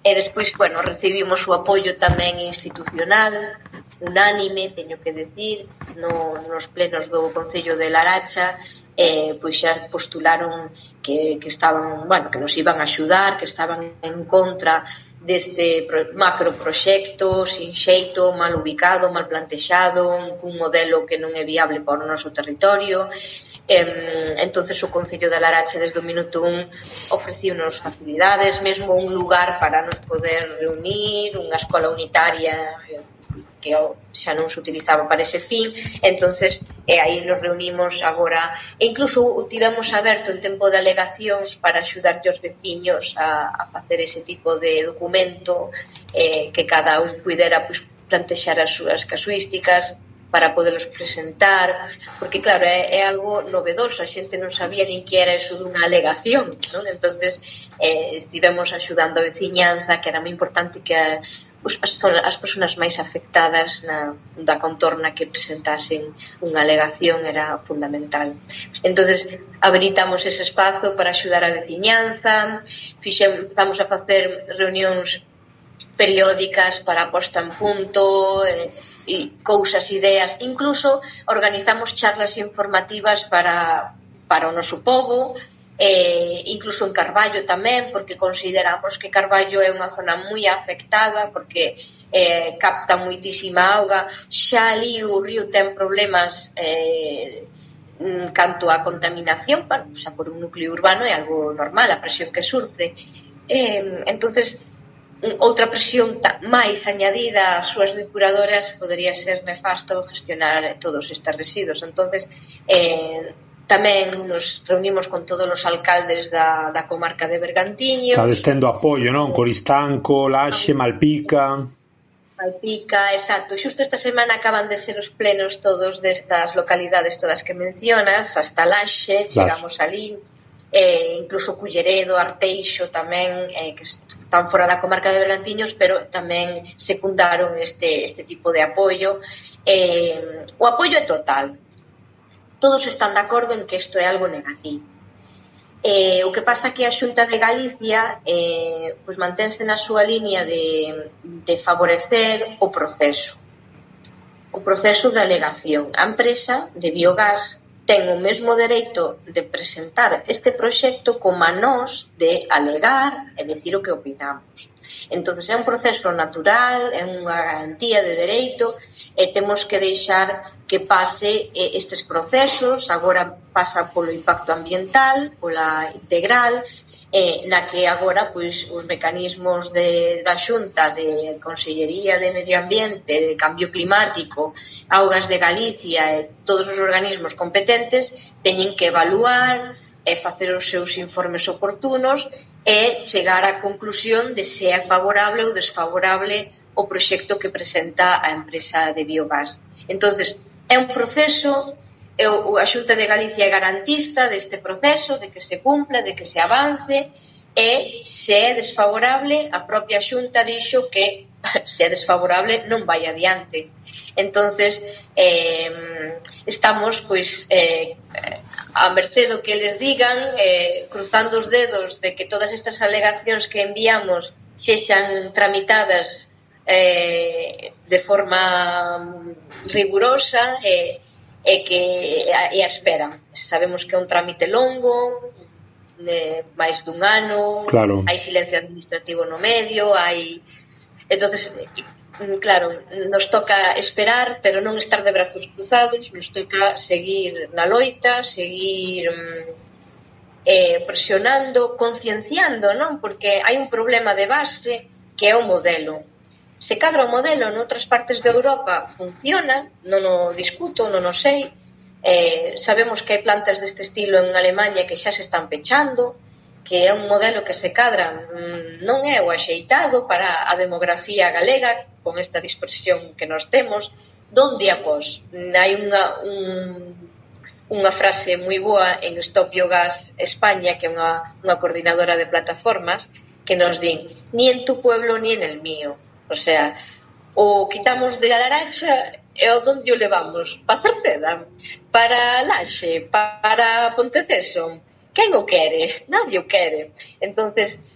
E despois, bueno, recibimos o apoio tamén institucional, unánime, teño que decir, nos plenos do Concello de Laracha, pois xa postularon que estaban, bueno, que nos iban a axudar, que estaban en contra deste macroproxecto sin xeito, mal ubicado, mal plantexado, cun modelo que non é viable para o noso territorio. Entonces o Concello de Laracha desde o minuto 1 ofreciunos facilidades, mesmo un lugar para nos poder reunir, unha escola unitaria que xa non se utilizaba para ese fin. Entonces aí nos reunimos agora, e incluso o tivemos aberto en tempo de alegacións para axudar os veciños a facer ese tipo de documento, que cada un pudera pues, plantexar as súas casuísticas para poderlos presentar, porque claro, é algo novedoso, a xente non sabía nin que era eso dunha alegación, non? Entonces estivemos axudando a veciñanza, que era moi importante que as persoas máis afectadas da contorna que presentasen unha alegación era fundamental. Entonces habilitamos ese espazo para axudar a veciñanza, vamos a facer reunións periódicas para a posta en punto, e cousas, ideas, incluso organizamos charlas informativas para o noso pobo, incluso en Carballo tamén, porque consideramos que Carballo é unha zona moi afectada, porque capta moitísima auga, xa ali o río ten problemas canto a contaminación, pasa por un núcleo urbano, é algo normal a presión que sufre. Entonces outra presión máis añadida ás súas depuradoras podería ser nefasto gestionar todos estes residuos. Entonces tamén nos reunimos con todos os alcaldes da comarca de Bergantiños. Estades tendo apoio, non? Coristanco, Laxe, Malpica, exacto. Xusto esta semana acaban de ser os plenos todos destas localidades todas que mencionas, hasta Laxe, chegamos ali, incluso Culleredo, Arteixo tamén, que están fora da comarca de Bergantiños, pero tamén secundaron este tipo de apoio. O apoio é total. Todos están de acordo en que isto é algo negativo. O que pasa que a Xunta de Galicia pues mantense na súa liña de favorecer o proceso de alegación. A empresa de biogás ten o mesmo dereito de presentar este proxecto como a nós de alegar e decir o que opinamos. Entón, é un proceso natural, é unha garantía de dereito e temos que deixar que pase estes procesos. Agora pasa polo impacto ambiental, pola integral, na que agora pois, os mecanismos da Xunta de Consellería de Medio Ambiente, de Cambio Climático, Augas de Galicia e todos os organismos competentes teñen que evaluar e facer os seus informes oportunos e chegar á conclusión de se é favorable ou desfavorable o proxecto que presenta a empresa de biogás. Entonces, é un proceso. A Xunta de Galicia é garantista deste proceso, de que se cumpla, de que se avance, e se é desfavorable, a propia Xunta dixo que se é desfavorable non vai adiante. Entonces estamos pois a merced do que eles digan, cruzando os dedos de que todas estas alegacións que enviamos sexan tramitadas de forma rigurosa e a espera. Sabemos que é un trámite longo, máis dun ano, claro. Hai silencio administrativo no medio, entonces, claro, nos toca esperar, pero non estar de brazos cruzados, nos toca seguir na loita, seguir presionando, concienciando, non? Porque hai un problema de base que é o modelo. Se cadra o modelo noutras partes de Europa funciona, non o discuto, non o sei, sabemos que hai plantas deste estilo en Alemanha que xa se están pechando, que é un modelo que se cadra non é o axeitado para a demografía galega, con esta dispersión que nos temos, donde após. Hai unha frase moi boa en Stop Biogás España, que é unha coordinadora de plataformas, que nos din, ni en tu pueblo ni en el mío. O sea, o quitamos de Laracha e o donde o levamos? Para Cerceda, para Laxe, para Ponteceso. Quen o quere? Nadie o quere. Entonces,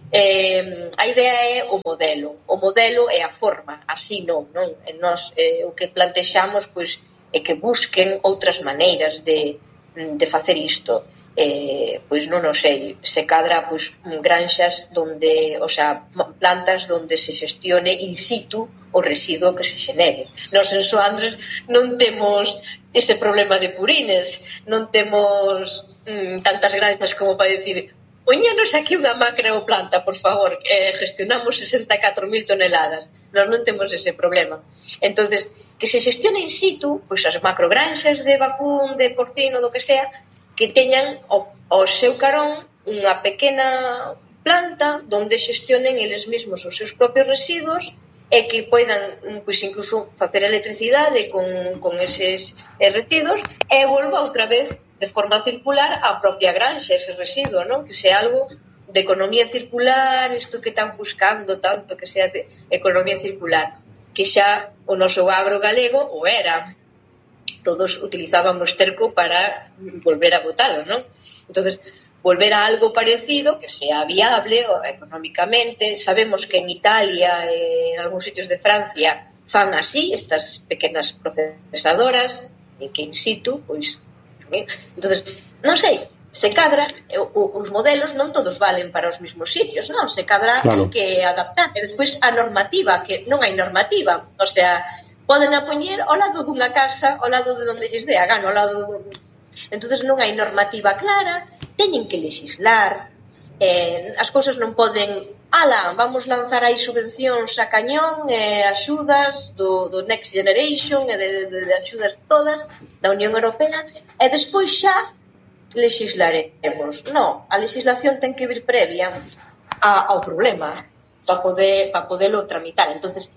A idea é o modelo é a forma, así non? E nós o que plantexamos pois, é que busquen outras maneiras de facer isto. Pois non o sei, se cadra pois, granxas donde, o sea, plantas donde se xestione in situ o residuo que se xenere. Nos en Soandres non temos ese problema de purines, non temos tantas granxas como para decir poñanos aquí unha macroplanta, por favor, gestionamos 64.000 toneladas. Nós non temos ese problema. Entonces, que se xestione in situ, pois as macrogranxas de vacún, de porcino, do que sea, que teñan ao seu carón unha pequena planta onde xestionen eles mesmos os seus propios residuos e que poidan, pois, incluso facer electricidade con eses residuos e volva outra vez de forma circular a propia granxa, ese residuo, non? Que sea algo de economía circular, isto que están buscando tanto, que sea de economía circular, que xa o noso agro galego o era. Todos utilizaban o esterco para volver a botalo, non? Entonces, volver a algo parecido, que sea viable económicamente. Sabemos que en Italia, en algúns sitios de Francia, fan así, estas pequenas procesadoras, e que in situ, pois, entonces, non sei, se cadra, os modelos non todos valen para os mesmos sitios, non? Se cadra claro. Hai que adaptar. E despois a normativa, que non hai normativa, o sea, poden a poñer ao lado dunha casa, ao lado de onde lles dé a gana, ao lado entonces non hai normativa clara, teñen que legislar, as cousas non poden vamos lanzar aí subvencións a cañón, axudas do Next Generation e de axudas todas da Unión Europea e despois xa legislaremos. Non, a legislación ten que vir previa ao problema para podelo tramitar. Entonces,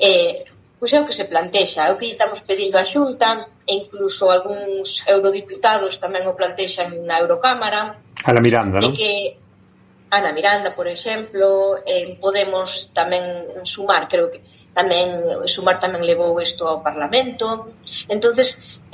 pois é o que se plantexa, é o que estamos pedindo á Xunta e incluso algúns eurodiputados tamén o plantexan na Eurocámara. Ana Miranda, non? Ana Miranda, por exemplo, Podemos tamén sumar, creo que Sumar tamén levou isto ao Parlamento. Entonces,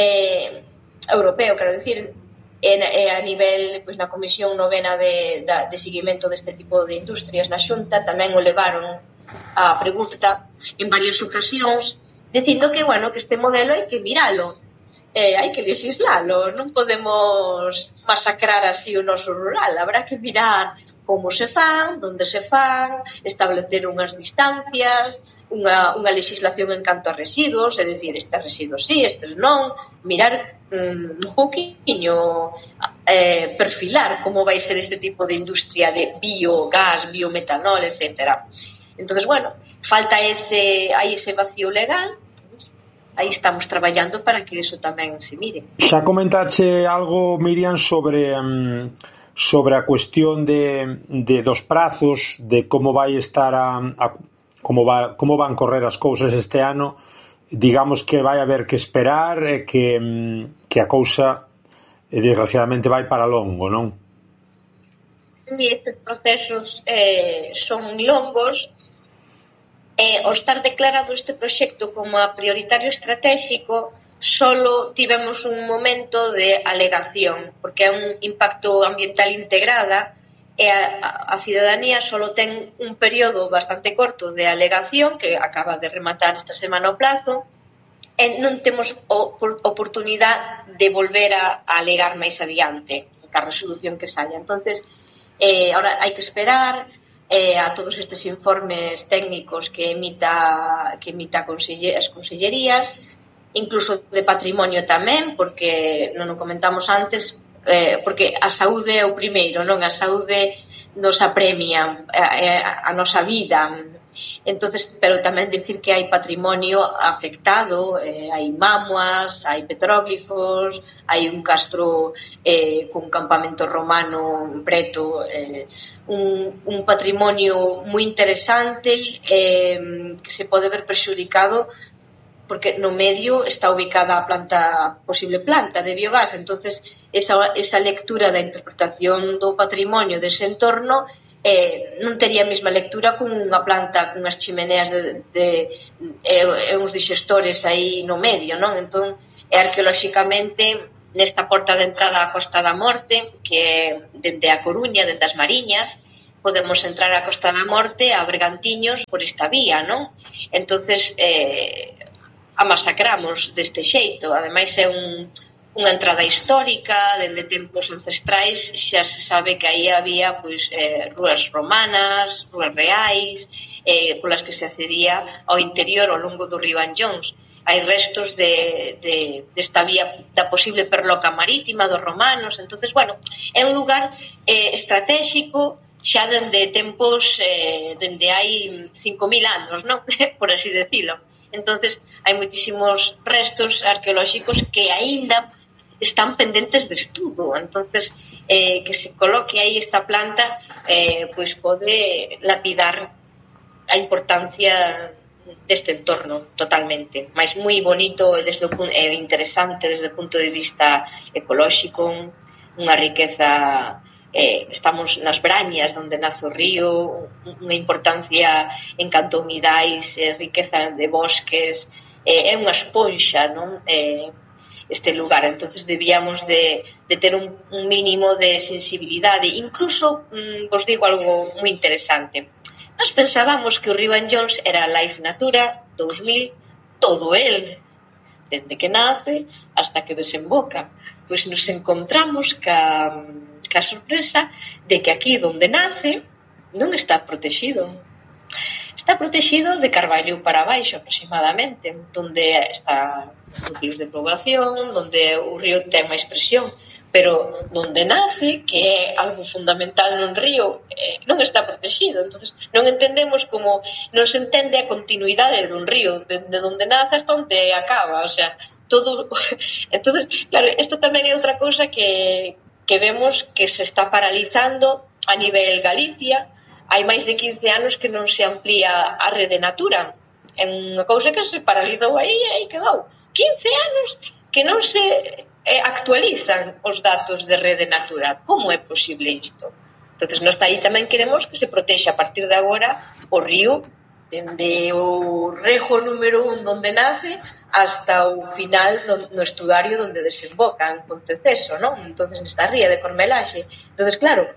europeo, quero dicir, a nivel, pois na Comisión Novena de seguimento deste tipo de industrias na Xunta tamén o levaron a pregunta en varias ocasións dicindo que, bueno, que este modelo hai que miralo, hai que legislalo, non podemos masacrar así o noso rural, habrá que mirar como se fan, onde se fan, establecer unhas distancias, unha legislación en canto a residuos, é dicir, estes residuos sí, estes non, mirar un pouquiño, perfilar como vai ser este tipo de industria de biogás, biometanol, etcétera. Entonces, bueno, hai ese vacío legal, aí estamos traballando para que eso tamén se mire. Xa comentache algo, Miriam, sobre a cuestión dos prazos, de como vai estar como van correr as cousas este ano. Digamos que vai haber que esperar e que a cousa desgraciadamente vai para longo, non? Estes procesos son longos. Ao estar declarado este proxecto como a prioritario estratégico, solo tivemos un momento de alegación, porque é un impacto ambiental integrada e a cidadanía solo ten un período bastante corto de alegación, que acaba de rematar esta semana o plazo, e non temos oportunidade de volver a alegar máis adiante a resolución que saia. Entonces, ahora hai que esperar a todos estes informes técnicos que emita as consellerías, incluso de patrimonio tamén, porque non o comentamos antes, porque a saúde é o primeiro, non? A saúde nos apremia a nosa vida. Entonces, pero tamén dicir que hai patrimonio afectado, hai mamuas, hai petróglifos, hai un castro cun campamento romano preto, un patrimonio moi interesante que se pode ver prexudicado porque no medio está ubicada a posible planta de biogás. Entonces esa lectura da interpretación do patrimonio dese entorno non tería a mesma lectura con unha planta con unhas chimeneas uns digestores aí no medio, non? Entón, arqueolóxicamente, nesta porta de entrada á Costa da Morte, que é dende a Coruña, dende as Mariñas, podemos entrar a Costa da Morte a Bergantiños por esta vía, non? Entonces a masacramos deste xeito. Ademais é unha entrada histórica, dende tempos ancestrais xa se sabe que aí había pois rúas romanas, rúas reais, polas que se accedía ao interior ao longo do río Anllóns. Hai restos desta vía da posible perloca marítima dos romanos. Entonces, bueno, é un lugar estratégico xa dende tempos, dende hai 5.000 anos, non? Por así decirlo. Entonces, hai moitísimos restos arqueolóxicos que aínda están pendentes de estudo. Entonces, que se coloque aí esta planta, pois pode lapidar a importancia deste entorno totalmente, mas moi bonito e interesante desde o punto de vista ecolóxico, unha riqueza. Estamos nas Brañas, onde nace o río, unha importancia en canto a humidais, riqueza de bosques, é unha esponxa, non? Este lugar, entonces debíamos de ter un mínimo de sensibilidade. Incluso, vos digo algo moi interesante. Nós pensábamos que o río Anllóns era Life Natura 2000, todo el, desde que nace hasta que desemboca. Pois nos encontramos ca sorpresa de que aquí donde nace non está protegido. Está protegido de Carballo para baixo aproximadamente, donde está núcleos de población, donde o río ten máis presión, pero donde nace, que é algo fundamental nun río, non está protegido. Entonces non entendemos como non se entende a continuidade dun río, de donde nace hasta onde acaba, o sea, todo. Entonces, claro, isto tamén é outra cousa que vemos que se está paralizando a nivel Galicia. Hai máis de 15 anos que non se amplía a rede Natura. É unha cousa que se paralizou aí e aí quedou. 15 anos que non se actualizan os datos de rede Natura. Como é posible isto? Entonces, nós aí tamén queremos que se protexa a partir de agora o río, dende o rejo número 1 donde nace hasta o final no estuario donde desemboca en Ponteceso, non? Entonces, nesta ría de Cormelaxe. Entonces, claro,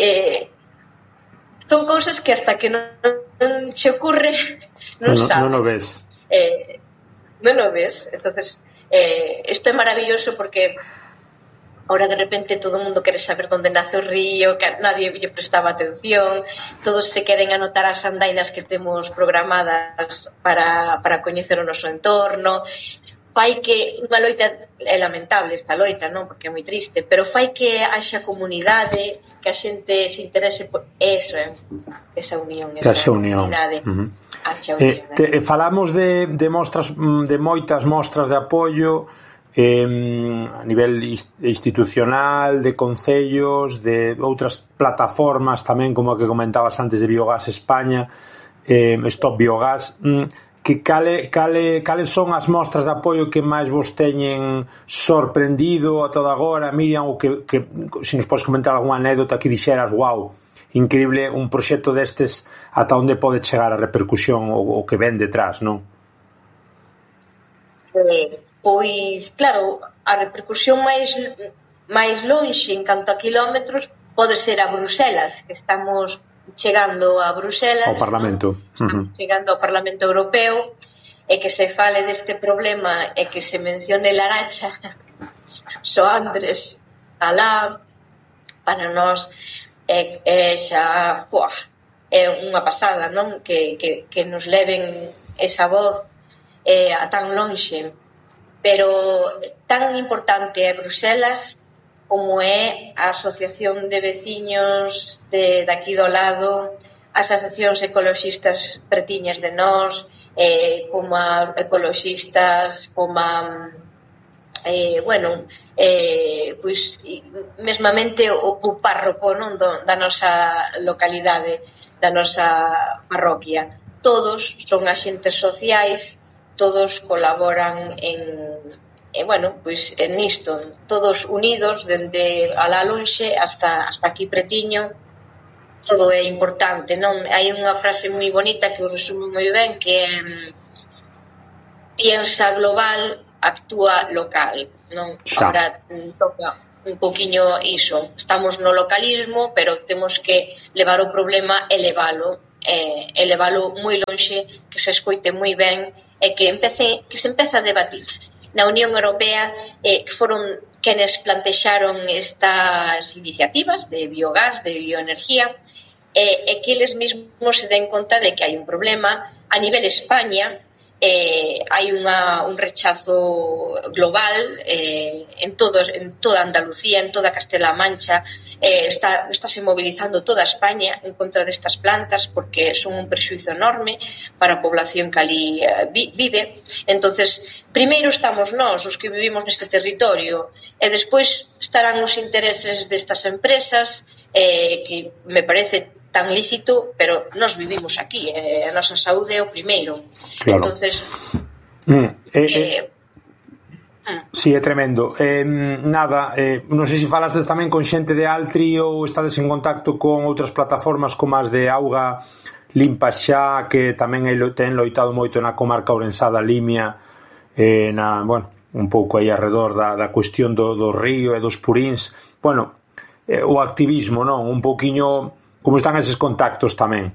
son cousas que hasta que non se ocurre non sabes. Non o ves. Non o ves. Entonces, isto é maravilloso porque ahora de repente todo o mundo quere saber onde nace o río, que nadie lle prestaba atención, todos se queren anotar as andainas que temos programadas para coñecer o noso entorno. Fai que unha loita, é lamentable esta loita, non? Porque é moi triste, pero fai que haxa comunidade, que a xente se interese por eso, esa unión, esa comunidade. Falamos de mostras, de moitas mostras de apoio a nivel institucional, de concellos, de outras plataformas tamén, como a que comentabas antes de Biogás España, Stop Biogás. Que cales son as mostras de apoio que máis vos teñen sorprendido a toda agora, Miriam, ou que se nos podes comentar algunha anécdota que dixeras, wow, increíble un proxecto destes, ata onde pode chegar a repercusión o que ven detrás, non? Pois, claro, a repercusión máis lonxe en canto a kilómetros pode ser a Bruselas, que estamos chegando a Bruselas, ao Parlamento, chegando ao Parlamento Europeo, e que se fale deste problema e que se mencione Laracha, Soandres, alá, para nós xa é unha pasada, non? Que nos leven esa voz a tan lonxe, pero tan importante é Bruselas como é a Asociación de Veciños de aquí do lado, as asociacións ecoloxistas pretiñas de nós, como a ecoloxistas, como a pois mesmamente o párroco, non, da nosa localidade, da nosa parroquia. Todos son axentes sociais, todos colaboran pois nisto, todos unidos dende alá lonxe hasta aquí pretiño. Todo é importante, non? Hai unha frase moi bonita que o resume moi ben, que é piensa global, actúa local, non? Agora un poquinho iso, estamos no localismo, pero temos que levar o problema e leválo moi lonxe, que se escoite moi ben e que se empece a debatir. Na Unión Europea foron quenes plantexaron estas iniciativas de biogás, de bioenergía, e que eles mesmos se den conta de que hai un problema a nivel España. Hai un rechazo global en toda Andalucía, en toda Castela-A Mancha, estáse mobilizando toda España en contra destas plantas porque son un prexuízo enorme para a población que ali vive. Entonces, primeiro estamos nós, os que vivimos neste territorio, e despois estarán os intereses destas empresas, que me parece tan lícito, pero nós vivimos aquí, a nosa saúde é o primeiro. Claro. Entonces sí, é tremendo. Non sei se falastes tamén con xente de Altri ou estades en contacto con outras plataformas como as de Auga Limpa Xa, que tamén ten loitado moito na comarca ourensá da Limia, un pouco aí arredor da cuestión do río e dos puríns. O activismo, non? Un pouquiño. Como están eses contactos tamén?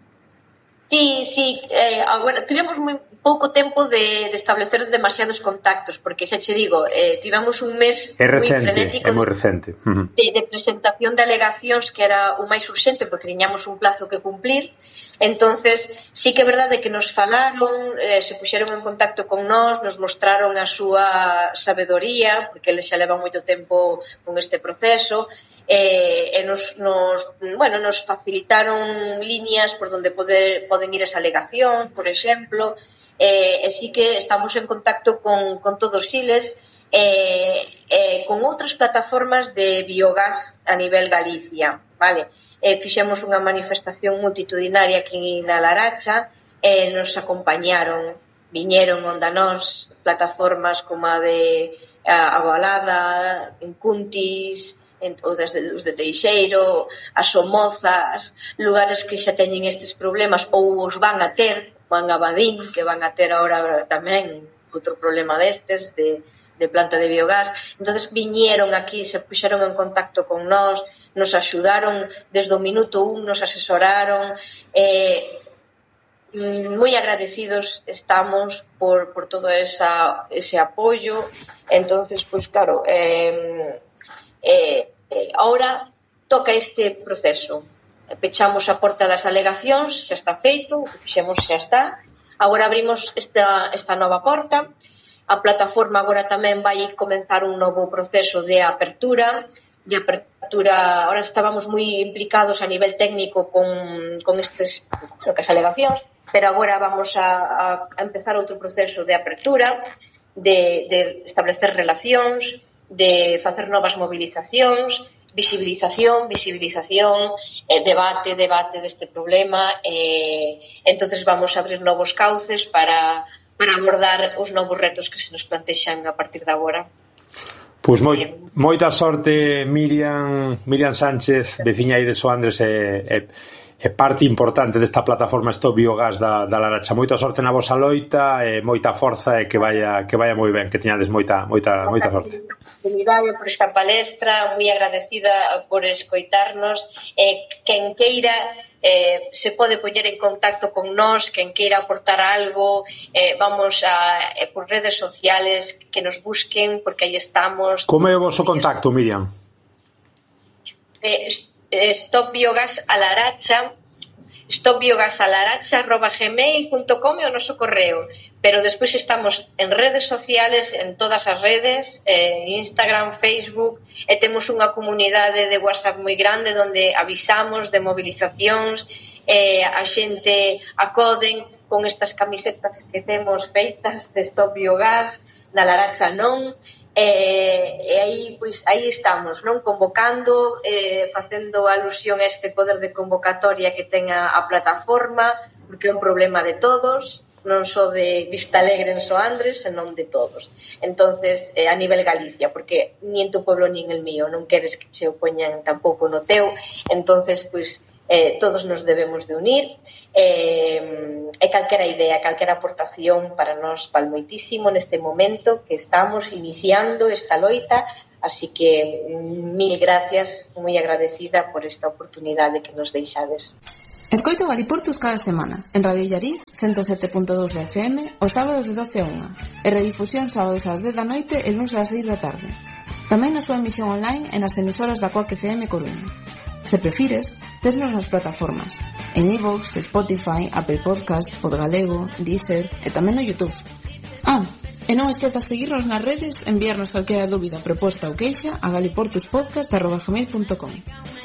Sí, agora tivemos moi pouco tempo de establecer demasiados contactos, porque xa che digo, tivemos un mes moi frenético, é moi recente, de presentación de alegacións, que era o máis urxente, porque tiñamos un plazo que cumplir. Entonces, sí que é verdade que nos falaron, se puxeron en contacto con nós, nos mostraron a súa sabedoría, porque eles xa levan moito tempo con este proceso, e nos facilitaron líneas por donde poden ir as alegacións, por exemplo, e sí que estamos en contacto con todos eles, con outras plataformas de biogás a nivel Galicia, vale? Fixemos unha manifestación multitudinaria aquí na Laracha, e nos acompañaron, viñeron onda nós plataformas como a de Agualada, en Cuntis, os de Teixeiro, as Somozas, lugares que xa teñen estes problemas ou os van a ter, van a Badín, que van a ter agora tamén outro problema destes de planta de biogás. Entonces viñeron aquí, se puxeron en contacto con nós, nos axudaron desde o minuto 1, nos asesoraron, moi agradecidos estamos por todo ese apoio. Entonces, pois claro, ahora toca este proceso. Pechamos a porta das alegacións, xa está feito, o que fixemos xa está. Agora abrimos esta nova porta. A plataforma agora tamén vai comenzar un novo proceso de apertura. Ahora estábamos moi implicados a nivel técnico con estes alegacións, pero agora vamos a empezar outro proceso de apertura, de establecer relacións, de facer novas movilizacións, visibilización, debate deste problema. Entonces vamos a abrir novos cauces para abordar os novos retos que se nos plantexan a partir de agora. Pois moita sorte, Miriam Sánchez, veciña aí de Soandres e parte importante desta plataforma Stop Biogás da Laracha. Moita sorte na vosa loita, moita forza e que vaya moi ben, que teñades moita sorte. Oportunidade por esta palestra, moi agradecida por escoitarnos. Quen queira se pode poñer en contacto con nós, quen queira aportar algo, vamos por redes sociales, que nos busquen, porque aí estamos. Como é o voso contacto, Miriam? stopbiogasalaracha@gmail.com é o noso correo, pero despois estamos en redes sociales, en todas as redes, Instagram, Facebook, e temos unha comunidade de WhatsApp moi grande onde avisamos de movilizacións, a xente acoden con estas camisetas que temos feitas de Stop Biogás, na Laracha non, e aí estamos, non, convocando, facendo alusión a este poder de convocatoria que ten a plataforma, porque é un problema de todos, non só de Vistalegre en Soandres, senón de todos. Entonces, a nivel Galicia, porque nin tu pueblo nin el mío, non queres que che o poñan tampouco no teu. Entonces, todos nos debemos de unir, e calquera idea, calquera aportación para nós val moitísimo neste momento que estamos iniciando esta loita Así que mil gracias, moi agradecida por esta oportunidade que nos deixades. Escoito Galiportus cada semana, en Radio Illariz, 107.2 de FM, os sábados de 12 a 1, e redifusión sábados ás 10 da noite e luns ás 6 da tarde. Tamén na súa emisión online e nas emisoras da Coac FM Coruña. Se prefires, tesnos nas plataformas, en iVoox, Spotify, Apple Podcast, Podgalego, Deezer e tamén no YouTube. E non esquezas seguirnos nas redes, enviarnos calquera dúbida, proposta ou queixa a galiportuspodcast@gmail.com.